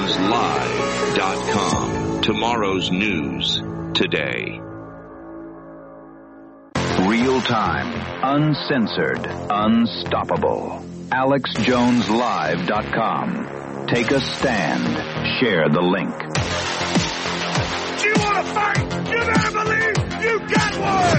AlexJonesLive.com. Tomorrow's news today. Real time, uncensored, unstoppable. AlexJonesLive.com. Take a stand. Share the link. Do you want to fight? You better believe you got one!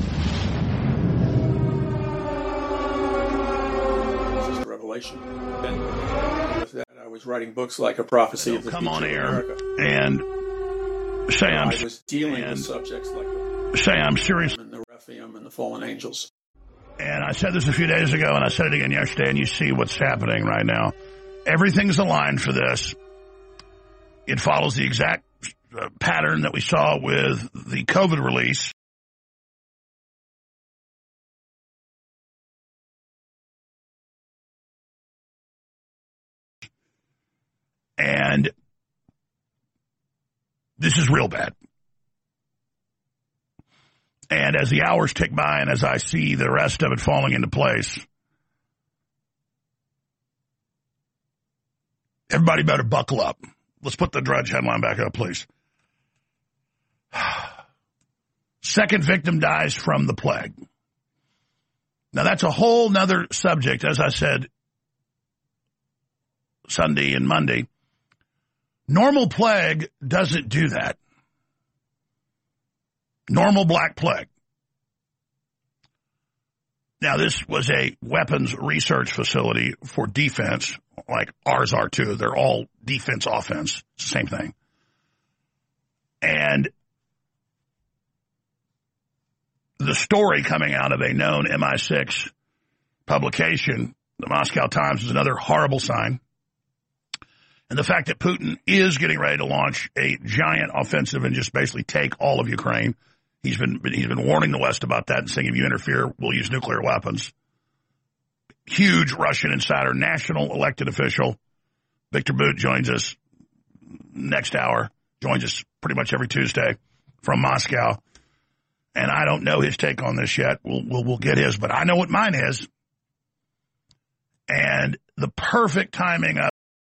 This is Revelation. And with that, I was writing books like A Prophecy of the Come on Future of air America. and say I I'm was dealing with subjects like say I'm serious. the Rephaim and the fallen angels. And I said this a few days ago, and I said it again yesterday, and you see what's happening right now. Everything's aligned for this. It follows the exact pattern that we saw with the COVID release. And this is real bad. And as the hours tick by and as I see the rest of it falling into place, everybody better buckle up. Let's put the Drudge headline back up, please. Second victim dies from the plague. Now, that's a whole nother subject, as I said Sunday and Monday. Normal plague doesn't do that. Normal black plague. Now, this was a weapons research facility for defense, like ours are too. They're all defense, offense, same thing. And the story coming out of a known MI6 publication, the Moscow Times, is another horrible sign. And the fact that Putin is getting ready to launch a giant offensive and just basically take all of Ukraine. He's been warning the West about that and saying if you interfere, we'll use nuclear weapons. Huge Russian insider, national elected official. Victor Bout joins us next hour. Joins us pretty much every Tuesday from Moscow. And I don't know his take on this yet. We'll get his, but I know what mine is. And the perfect timing of